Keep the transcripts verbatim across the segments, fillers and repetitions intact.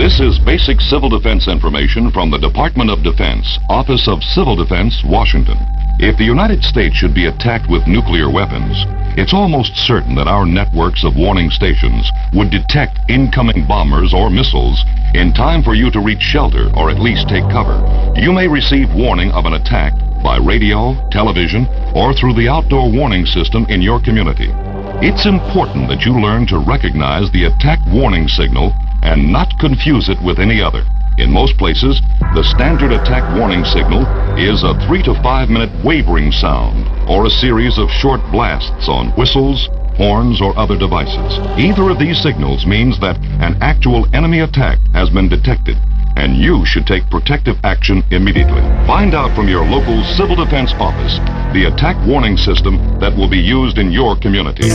This is basic civil defense information from the Department of Defense, Office of Civil Defense, Washington. If the United States should be attacked with nuclear weapons, it's almost certain that our networks of warning stations would detect incoming bombers or missiles in time for you to reach shelter or at least take cover. You may receive warning of an attack by radio, television, or through the outdoor warning system in your community. It's important that you learn to recognize the attack warning signal and not confuse it with any other. In most places, the standard attack warning signal is a three to five minute wavering sound or a series of short blasts on whistles, horns, or other devices. Either of these signals means that an actual enemy attack has been detected, and you should take protective action immediately. Find out from your local civil defense office the attack warning system that will be used in your community.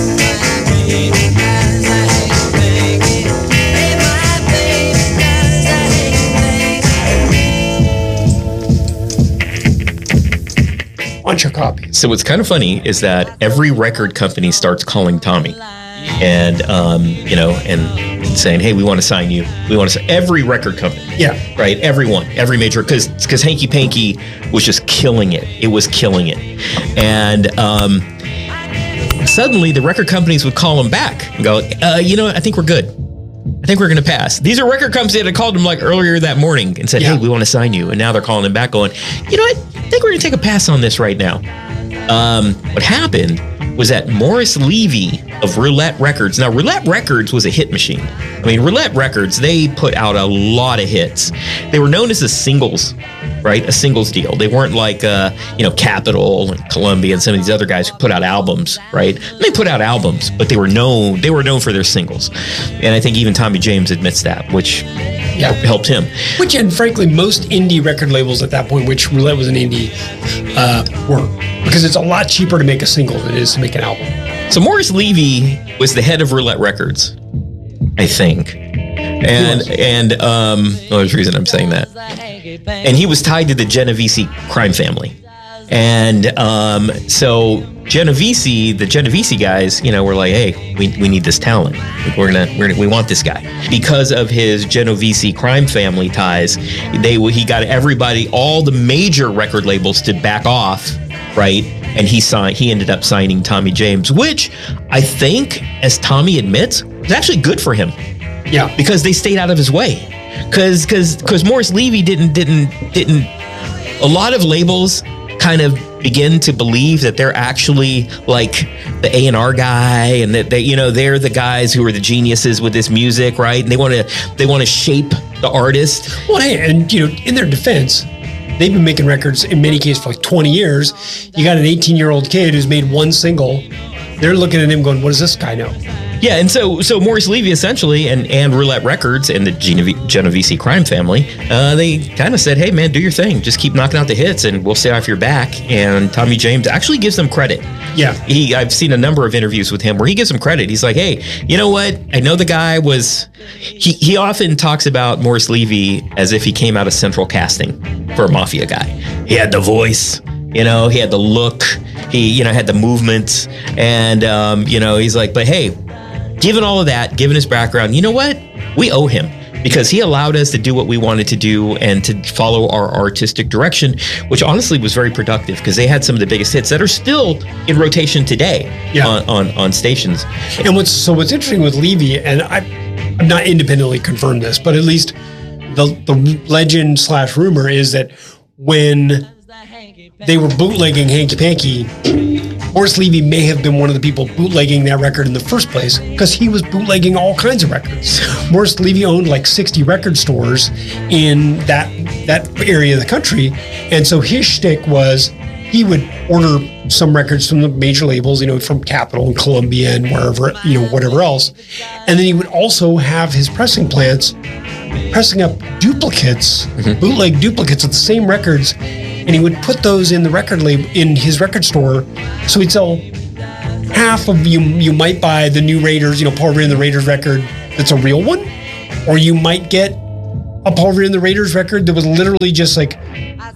Bunch of copies. So what's kind of funny is that every record company starts calling Tommy and, um, you know, and saying, hey, we want to sign you. We want to sign every record company. Yeah. Right. Everyone, every major, because because Hanky Panky was just killing it. It was killing it. And um, suddenly the record companies would call him back and go, uh, you know what? I think we're good. I think we're going to pass. These are record companies that had called him like earlier that morning and said, yeah. hey, we want to sign you. And now they're calling him back going, you know what? I think we're going to take a pass on this right now. Um, what happened was that Morris Levy of Roulette Records. Now, Roulette Records was a hit machine. I mean, Roulette Records, they put out a lot of hits. They were known as a singles, right? A singles deal. They weren't like, uh, you know, Capitol and Columbia and some of these other guys who put out albums, right? They put out albums, but they were known, they were known for their singles. And I think even Tommy James admits that, which yeah. helped him. Which, and frankly, most indie record labels at that point, which Roulette was an indie, uh, were. Because it's a lot cheaper to make a single than it is to make an album. So Morris Levy was the head of Roulette Records, I think. And, and um, well, there's a reason I'm saying that. And he was tied to the Genovese crime family. And um, so Genovese, the Genovese guys, you know, were like, hey, we, we need this talent. We're gonna, we're gonna, we want this guy. Because of his Genovese crime family ties, they he got everybody, all the major record labels to back off, right? And he signed. He ended up signing Tommy James, which I think, as Tommy admits, was actually good for him. Yeah, because they stayed out of his way. Because because because Morris Levy didn't didn't didn't. A lot of labels kind of begin to believe that they're actually like the A and R guy, and that they, you know, they're the guys who are the geniuses with this music, right? And they want to they want to shape the artist. Well, hey, and you know, in their defense, they've been making records in many cases for like twenty years. You got an eighteen-year-old kid who's made one single. They're looking at him going, what does this guy know? Yeah, and so so Morris Levy essentially, and, and Roulette Records and the Geneve- Genovese crime family, uh, they kind of said, hey, man, do your thing. Just keep knocking out the hits and we'll stay off your back. And Tommy James actually gives them credit. Yeah. He I've seen a number of interviews with him where he gives them credit. He's like, hey, you know what? I know the guy was... He, he often talks about Morris Levy as if he came out of Central Casting for a Mafia guy. He had the voice. You know, he had the look. He, you know, had the movements. And, um, you know, he's like, but hey... Given all of that, given his background, you know what? We owe him because he allowed us to do what we wanted to do and to follow our artistic direction, which honestly was very productive because they had some of the biggest hits that are still in rotation today yeah. on, on, on stations. And what's so what's interesting with Levy, and I, I'm not independently confirmed this, but at least the the legend slash rumor is that when they were bootlegging Hanky Panky, Morris Levy may have been one of the people bootlegging that record in the first place because he was bootlegging all kinds of records. Morris Levy owned like sixty record stores in that that area of the country. And so his shtick was he would order some records from the major labels, you know, from Capitol and Columbia and wherever, you know, whatever else. And then he would also have his pressing plants pressing up duplicates, mm-hmm. bootleg duplicates of the same records. And he would put those in the record label in his record store. So he'd sell half of you. You might buy the new Raiders, you know, Paul Revere and the Raiders record that's a real one, or you might get a Paul Revere and the Raiders record that was literally just like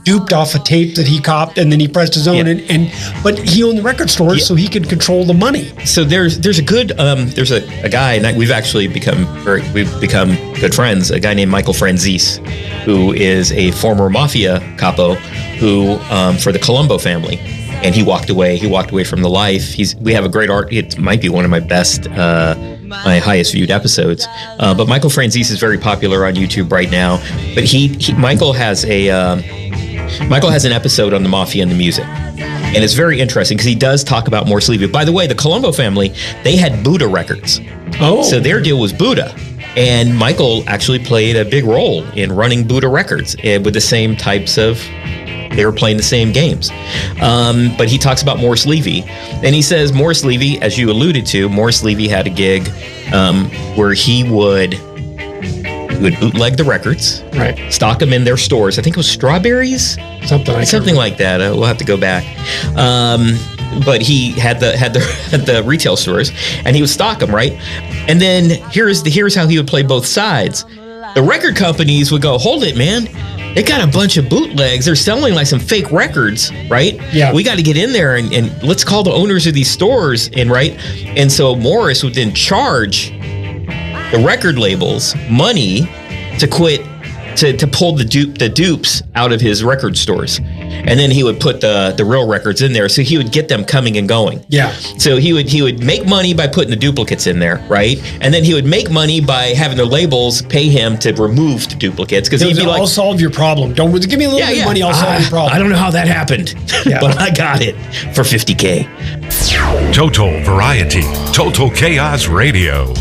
duped off a tape that he copped, and then he pressed his own. Yeah. And, and but he owned the record stores, Yeah. so he could control the money. So there's there's a good um, there's a, a guy, and we've actually become very, we've become good friends. A guy named Michael Franzese, who is a former mafia capo, who um, for the Colombo family, and he walked away. He walked away from the life. He's we have a great art. It might be one of my best, uh, my highest viewed episodes. Uh, but Michael Franzese is very popular on YouTube right now. But he, he Michael has a um, Michael has an episode on the mafia and the music. And it's very interesting because he does talk about Morris Levy. By the way, the Colombo family, they had Buddha records. Oh. So their deal was Buddha. And Michael actually played a big role in running Buddha Records uh, with the same types of, they were playing the same games. Um, but he talks about Morris Levy. And he says Morris Levy, as you alluded to, Morris Levy had a gig um, where he would, he would bootleg the records, Right. stock them in their stores. I think it was Strawberries. Something like Something like that. Uh, we'll have to go back. Um, but he had the had the had the retail stores, and he would stock them, right? And then here's the here's how he would play both sides. The record companies would go, "Hold it, man! They got a bunch of bootlegs. They're selling like some fake records, right? Yeah. We got to get in there and, and let's call the owners of these stores in, right?" And so Morris would then charge the record labels money to quit. To, to pull the dupe the dupes out of his record stores, and then he would put the the real records in there, so he would get them coming and going. Yeah. So he would he would make money by putting the duplicates in there, right? And then he would make money by having the labels pay him to remove the duplicates because he'd be like, I'll solve your problem. Don't give me a little yeah, bit yeah. of money. I'll solve Ah, your problem. I don't know how that happened, Yeah. but I got it for fifty K. Total Variety, Total Chaos Radio.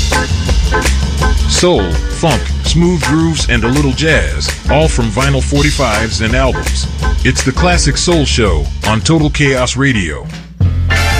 Soul, funk, smooth grooves, and a little jazz, all from vinyl forty-fives and albums. It's the Classic Soul Show on Total Chaos Radio.